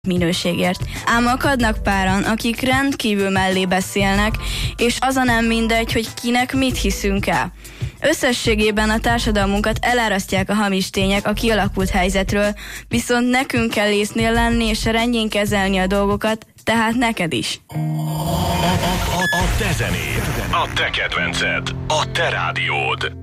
minőségért. Ám akadnak páran, akik rendkívül mellé beszélnek, és az a nem mindegy, hogy kinek mit hiszünk el. Összességében a társadalmunkat elárasztják a hamis tények a kialakult helyzetről, viszont nekünk kell észnél lenni és rendjén kezelni a dolgokat, tehát neked is. A te zenéd, a te kedvenced, a te rádiód.